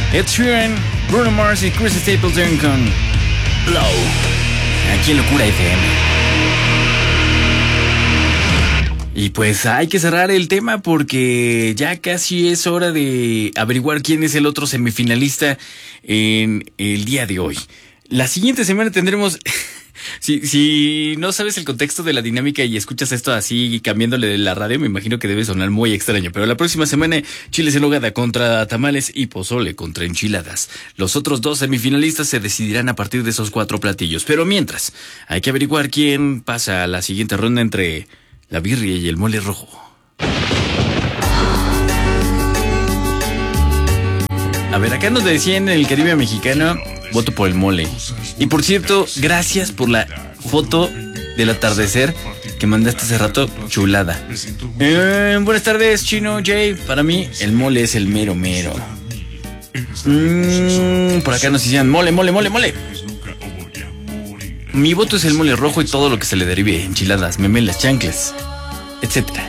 Ed Sheeran, Bruno Mars y Chris Stapleton con Blow, aquí en Locura FM. Y pues hay que cerrar el tema porque ya casi es hora de averiguar quién es el otro semifinalista en el día de hoy. La siguiente semana tendremos... Si no sabes el contexto de la dinámica y escuchas esto así cambiándole de la radio, me imagino que debe sonar muy extraño. Pero la próxima semana, chiles en nogada contra tamales y pozole contra enchiladas. Los otros dos semifinalistas se decidirán a partir de esos 4 platillos. Pero mientras, hay que averiguar quién pasa a la siguiente ronda entre la birria y el mole rojo. A ver, acá nos decían en el Caribe mexicano, voto por el mole. Y por cierto, gracias por la foto del atardecer que mandaste hace rato, chulada. Buenas tardes, Chino, Jay. Para mí, el mole es el mero mero. Por acá nos decían, mole. Mi voto es el mole rojo y todo lo que se le derive, enchiladas, memelas, chanclas, etcétera.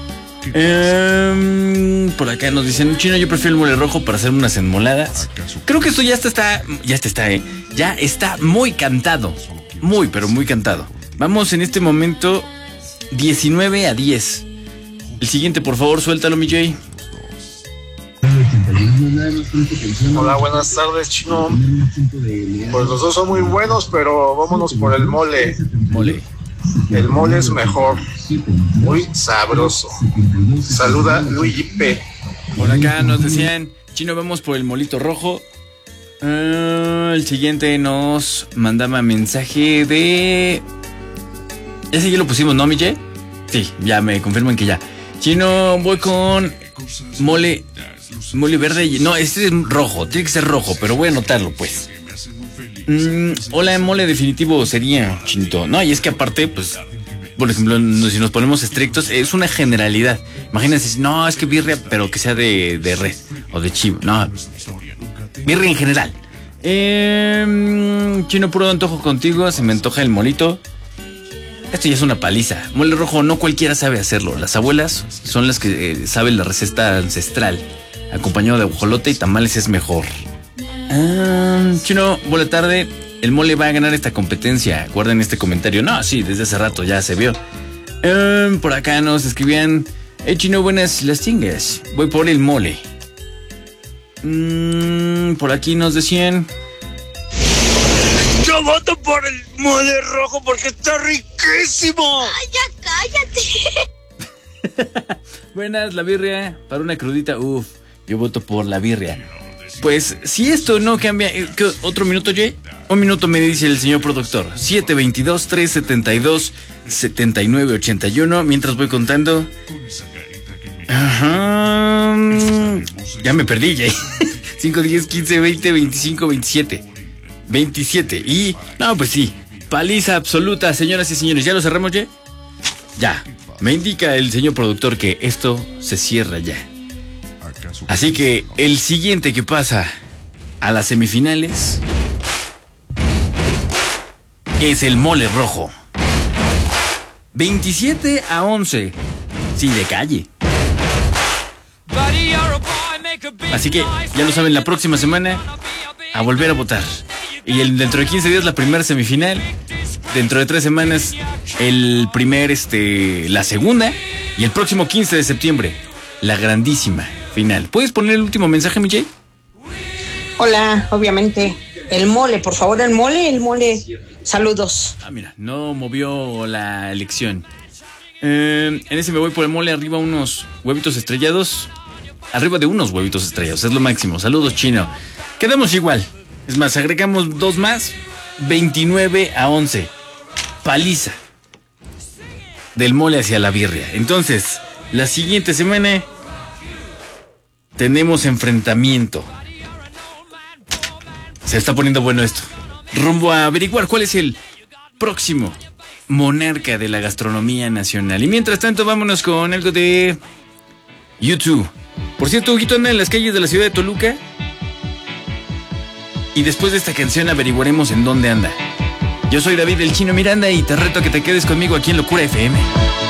Por acá nos dicen, Chino, yo prefiero el mole rojo para hacer unas enmoladas. Creo que esto ya está muy cantado. Muy, pero muy cantado. Vamos en este momento 19-10. El siguiente, por favor, suéltalo, mi Jay. Hola, buenas tardes, Chino. Pues los dos son muy buenos, pero vámonos por el mole. El mole es mejor, muy sabroso. Saluda Luigi P. Por acá nos decían, Chino, vamos por el molito rojo. El siguiente nos mandaba mensaje de... Ese ya lo pusimos, ¿no, Miche? Sí, ya me confirman que ya. Chino, voy con mole verde. No, este es rojo, tiene que ser rojo, pero voy a anotarlo, pues. Hola, mole definitivo sería Chinito. No, y es que aparte, pues, por ejemplo, si nos ponemos estrictos, es una generalidad. Imagínense, no, es que birria, pero que sea de res o de chivo. No, birria en general. Chino, puro antojo contigo, se me antoja el molito. Esto ya es una paliza. Mole rojo no cualquiera sabe hacerlo. Las abuelas son las que saben la receta ancestral. Acompañado de guajolote y tamales es mejor. Chino, buena tarde. El mole va a ganar esta competencia. Guarden este comentario. No, sí, desde hace rato ya se vio. Por acá nos escribían, Chino, buenas las tingas. Voy por el mole. Por aquí nos decían, yo voto por el mole rojo porque está riquísimo. ¡Ay, ya cállate! buenas, la birria. Para una crudita, yo voto por la birria. Pues, si esto no cambia... ¿Otro minuto, Jay? Un minuto me dice el señor productor. 722-372-7981. Mientras voy contando... Ajá... Ya me perdí, Jay. 5, 10, 15, 20, 25, 27. 27. Y... No, pues sí. Paliza absoluta, señoras y señores. ¿Ya lo cerramos, Jay? Ya. Me indica el señor productor que esto se cierra ya. Así que el siguiente que pasa a las semifinales es el mole rojo. 27-11. Sí, de calle. Así que ya lo saben, la próxima semana a volver a votar. Y dentro de 15 días la primera semifinal. Dentro de 3 semanas la segunda. Y el próximo 15 de septiembre la grandísima final. ¿Puedes poner el último mensaje, Michelle? Hola, obviamente. El mole, por favor, el mole. Saludos. Mira, no movió la elección. En ese me voy por el mole, arriba unos huevitos estrellados. Arriba de unos huevitos estrellados, es lo máximo. Saludos, Chino. Quedamos igual. Es más, agregamos 2 más. 29-11. Paliza del mole hacia la birria. Entonces, la siguiente semana tenemos enfrentamiento. Se está poniendo bueno esto. Rumbo a averiguar cuál es el próximo monarca de la gastronomía nacional. Y mientras tanto, vámonos con algo de YouTube. Por cierto, Huguito anda en las calles de la ciudad de Toluca. Y después de esta canción averiguaremos en dónde anda. Yo soy David el Chino Miranda y te reto a que te quedes conmigo aquí en Locura FM.